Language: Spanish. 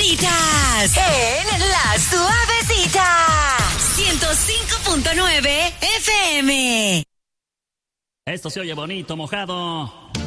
favoritas en La Suavecita 105.9 FM. Esto se oye bonito, mojado.